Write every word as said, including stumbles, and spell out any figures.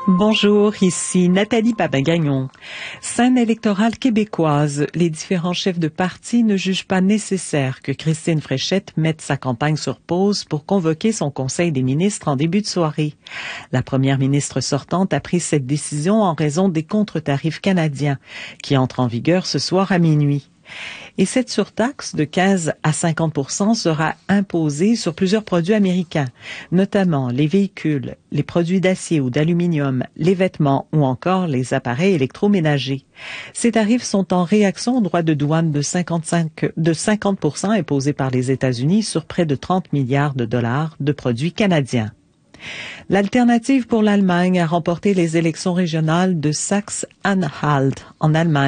Bonjour, ici Nathalie Papagagnon. Scène électorale québécoise, les différents chefs de parti ne jugent pas nécessaire que Christine Fréchette mette sa campagne sur pause pour convoquer son conseil des ministres en début de soirée. La première ministre sortante a pris cette décision en raison des contre-tarifs canadiens qui entrent en vigueur ce soir à minuit. Et cette surtaxe de quinze à cinquante pour cent sera imposée sur plusieurs produits américains, notamment les véhicules, les produits d'acier ou d'aluminium, les vêtements ou encore les appareils électroménagers. Ces tarifs sont en réaction au droit de douane de cinquante-cinq, de cinquante pour cent imposé par les États-Unis sur près de trente milliards de dollars de produits canadiens. L'Alternative pour l'Allemagne a remporté les élections régionales de Saxe-Anhalt en Allemagne.